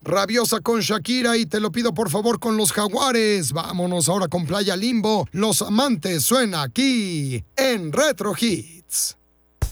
Rabiosa con Shakira y Te lo pido por favor con los Jaguares. Vámonos ahora con Playa Limbo. Los Amantes suena aquí en Retro Hits.